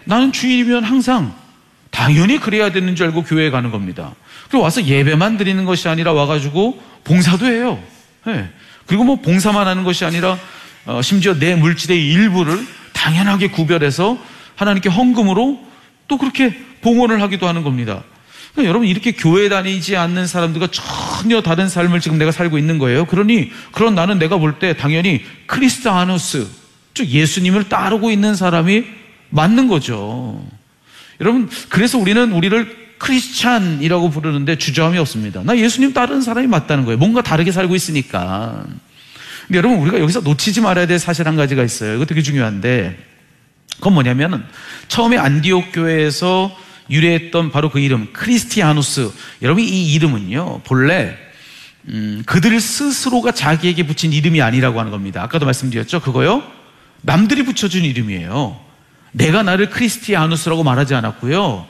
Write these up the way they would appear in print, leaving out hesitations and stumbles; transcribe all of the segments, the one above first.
나는 주일이면 항상 당연히 그래야 되는 줄 알고 교회에 가는 겁니다. 그리고 와서 예배만 드리는 것이 아니라 와가지고 봉사도 해요. 네. 그리고 뭐 봉사만 하는 것이 아니라 심지어 내 물질의 일부를 당연하게 구별해서 하나님께 헌금으로 또 그렇게 봉헌을 하기도 하는 겁니다. 그러니까 여러분, 이렇게 교회 다니지 않는 사람들과 전혀 다른 삶을 지금 내가 살고 있는 거예요. 그러니 그런 나는 내가 볼 때 당연히 크리스티아누스, 즉 예수님을 따르고 있는 사람이 맞는 거죠. 여러분, 그래서 우리는 우리를 크리스찬이라고 부르는데 주저함이 없습니다. 나 예수님 따르는 사람이 맞다는 거예요. 뭔가 다르게 살고 있으니까. 근데 여러분, 우리가 여기서 놓치지 말아야 될 사실 한 가지가 있어요. 이거 되게 중요한데, 그건 뭐냐면 처음에 안디옥 교회에서 유래했던 바로 그 이름 크리스티아누스. 여러분, 이 이름은요 본래 그들 스스로가 자기에게 붙인 이름이 아니라고 하는 겁니다. 아까도 말씀드렸죠. 그거요, 남들이 붙여준 이름이에요. 내가 나를 크리스티아누스라고 말하지 않았고요,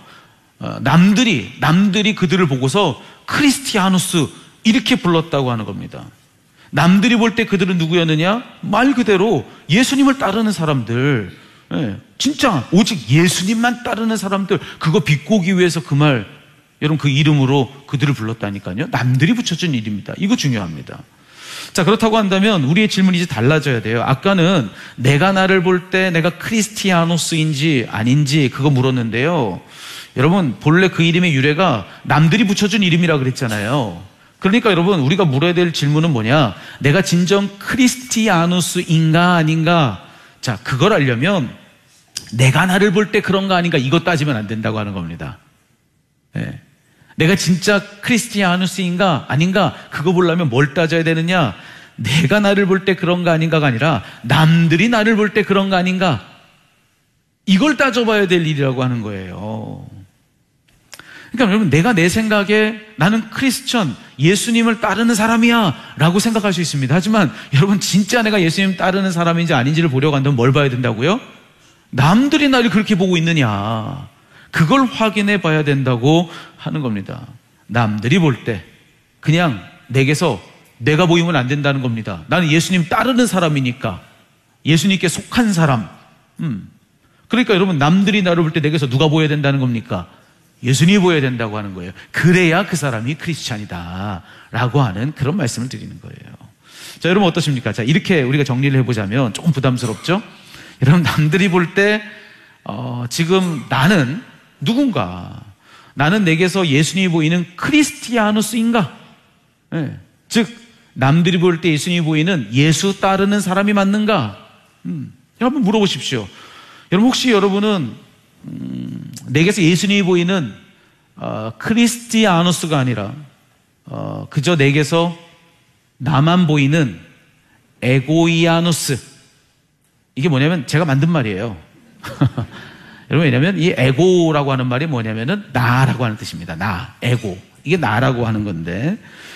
남들이 그들을 보고서 크리스티아누스 이렇게 불렀다고 하는 겁니다. 남들이 볼 때 그들은 누구였느냐? 말 그대로 예수님을 따르는 사람들, 진짜 오직 예수님만 따르는 사람들, 그거 비꼬기 위해서 그 말, 여러분, 그 이름으로 그들을 불렀다니까요. 남들이 붙여준 이름입니다. 이거 중요합니다. 자, 그렇다고 한다면 우리의 질문이 이제 달라져야 돼요. 아까는 내가 나를 볼 때 내가 크리스티아노스인지 아닌지 그거 물었는데요. 여러분, 본래 그 이름의 유래가 남들이 붙여준 이름이라 그랬잖아요. 그러니까 여러분, 우리가 물어야 될 질문은 뭐냐? 내가 진정 크리스티아누스인가 아닌가? 자, 그걸 알려면 내가 나를 볼 때 그런가 아닌가 이것 따지면 안 된다고 하는 겁니다. 네. 내가 진짜 크리스티아누스인가 아닌가 그거 보려면 뭘 따져야 되느냐? 내가 나를 볼 때 그런가 아닌가가 아니라 남들이 나를 볼 때 그런가 아닌가, 이걸 따져봐야 될 일이라고 하는 거예요. 그러니까 여러분, 내가 내 생각에 나는 크리스천, 예수님을 따르는 사람이야 라고 생각할 수 있습니다. 하지만 여러분, 진짜 내가 예수님 따르는 사람인지 아닌지를 보려고 한다면 뭘 봐야 된다고요? 남들이 나를 그렇게 보고 있느냐, 그걸 확인해 봐야 된다고 하는 겁니다. 남들이 볼 때 그냥 내게서 내가 보이면 안 된다는 겁니다. 나는 예수님 따르는 사람이니까, 예수님께 속한 사람. 그러니까 여러분, 남들이 나를 볼 때 내게서 누가 보여야 된다는 겁니까? 예수님이 보여야 된다고 하는 거예요. 그래야 그 사람이 크리스찬이다 라고 하는 그런 말씀을 드리는 거예요. 자, 여러분 어떠십니까? 자, 이렇게 우리가 정리를 해보자면 조금 부담스럽죠? 여러분, 남들이 볼 때 지금 나는 누군가, 나는 내게서 예수님이 보이는 크리스티아누스인가? 네. 즉 남들이 볼 때 예수님이 보이는 예수 따르는 사람이 맞는가? 한번 물어보십시오. 여러분, 혹시 여러분은 내게서 예수님이 보이는 크리스티아누스가 아니라 그저 내게서 나만 보이는 에고이아누스, 이게 뭐냐면 제가 만든 말이에요. 여러분, 왜냐면 이 에고라고 하는 말이 뭐냐면은 나라고 하는 뜻입니다. 나, 에고, 이게 나라고 하는 건데,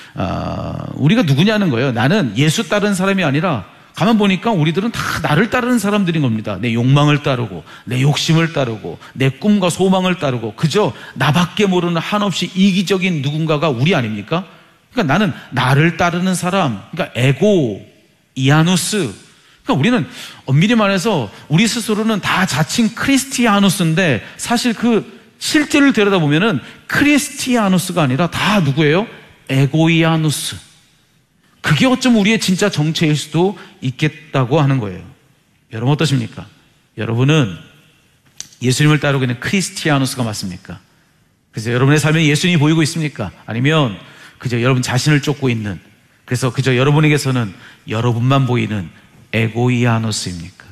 우리가 누구냐는 거예요. 나는 예수 따르는 사람이 아니라 가만 보니까 우리들은 다 나를 따르는 사람들인 겁니다. 내 욕망을 따르고 내 욕심을 따르고 내 꿈과 소망을 따르고 그저 나밖에 모르는 한없이 이기적인 누군가가 우리 아닙니까? 그러니까 나는 나를 따르는 사람, 그러니까 에고 이아누스. 그러니까 우리는 엄밀히 말해서 우리 스스로는 다 자칭 크리스티아누스인데 사실 그 실제를 들여다보면은 크리스티아누스가 아니라 다 누구예요? 에고이아누스. 그게 어쩜 우리의 진짜 정체일 수도 있겠다고 하는 거예요. 여러분 어떠십니까? 여러분은 예수님을 따르고 있는 크리스티아누스가 맞습니까? 그래서 여러분의 삶에 예수님이 보이고 있습니까? 아니면 그저 여러분 자신을 쫓고 있는, 그래서 그저 여러분에게서는 여러분만 보이는 에고이아누스입니까?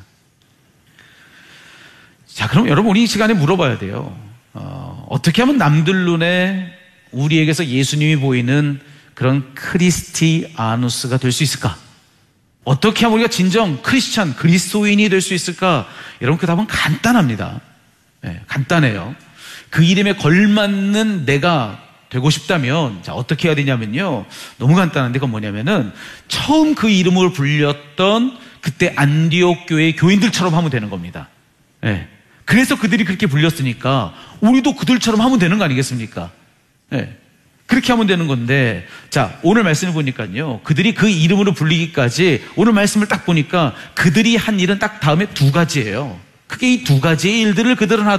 자, 그럼 여러분, 우리 이 시간에 물어봐야 돼요. 어떻게 하면 남들 눈에 우리에게서 예수님이 보이는 그런 크리스티아누스가 될 수 있을까? 어떻게 하면 우리가 진정 크리스찬, 그리스도인이 될 수 있을까? 여러분, 그 답은 간단합니다. 네, 간단해요. 그 이름에 걸맞는 내가 되고 싶다면, 자, 어떻게 해야 되냐면요, 너무 간단한데, 그건 뭐냐면은 처음 그 이름을 불렸던 그때 안디옥 교회의 교인들처럼 하면 되는 겁니다. 네. 그래서 그들이 그렇게 불렸으니까 우리도 그들처럼 하면 되는 거 아니겠습니까? 네. 그렇게 하면 되는 건데, 자, 오늘 말씀을 보니까요, 그들이 그 이름으로 불리기까지 오늘 말씀을 딱 보니까 그들이 한 일은 딱 다음에 두 가지예요. 크게 이 두 가지의 일들을 그들은 하더라.